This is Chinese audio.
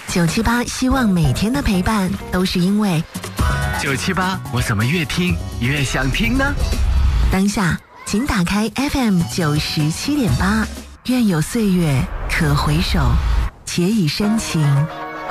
978希望每天的陪伴都是因为 978，我怎么越听越想听呢？ 当下，请打开 FM 97.8，愿有岁月可回首，且以深情